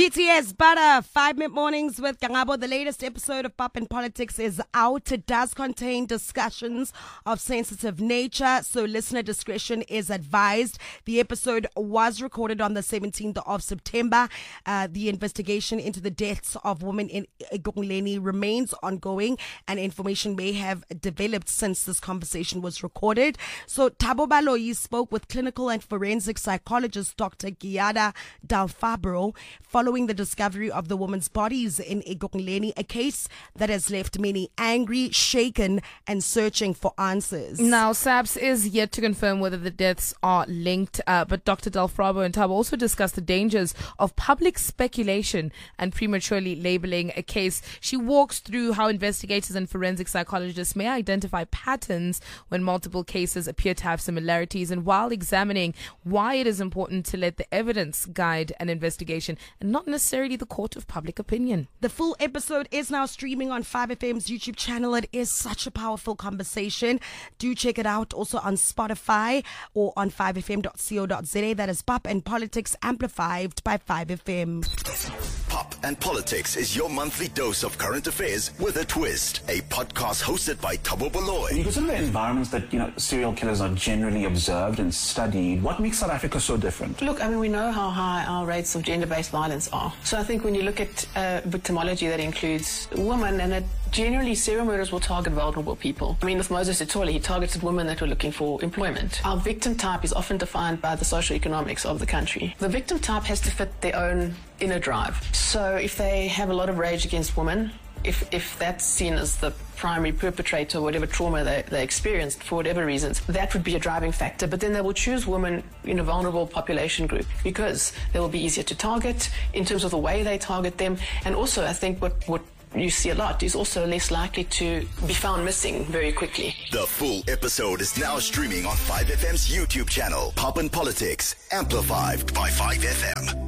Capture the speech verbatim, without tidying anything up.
B T S Butter, five minute mornings with Kangabo. The latest episode of Pop and Politics is out. It does contain discussions of sensitive nature, so listener discretion is advised. The episode was recorded on the seventeenth of September. Uh, the investigation into the deaths of women in Ekurhuleni remains ongoing, and information may have developed since this conversation was recorded. So Thabo Baloyi spoke with clinical and forensic psychologist Doctor Giada Dalfabro following the discovery of the women's bodies in Ekurhuleni, a case that has left many angry, shaken, and searching for answers. Now, SAPS is yet to confirm whether the deaths are linked, uh, but Doctor Dalfabro and Thabo also discussed the dangers of public speculation and prematurely labeling a case. She walks through how investigators and forensic psychologists may identify patterns when multiple cases appear to have similarities, and while examining why it is important to let the evidence guide an investigation and not necessarily the court of public opinion. The full episode is now streaming on five F M's YouTube channel. It is such a powerful conversation. Do check it out also on Spotify or on five f m dot co dot z a. That is Pop and Politics amplified by five F M. Pop and Politics is your monthly dose of current affairs with a twist. A podcast hosted by Thabo Baloyi. You consider the environments that, you know, serial killers are generally observed and studied. What makes South Africa so different? Look, I mean, we know how high our rates of gender-based violence are. So I think when you look at uh, victimology, that includes women, and it generally serial murderers will target vulnerable people. I mean, with Moses Sithole, he targeted women that were looking for employment. Our victim type is often defined by the socioeconomics of the country. The victim type has to fit their own inner drive. So if they have a lot of rage against women, if if that's seen as the primary perpetrator, whatever trauma they, they experienced for whatever reasons, that would be a driving factor. But then they will choose women in a vulnerable population group because they will be easier to target in terms of the way they target them. And also, I think what, what you see a lot is also less likely to be found missing very quickly. The full episode is now streaming on five F M's YouTube channel. Pop and Politics, amplified by five F M.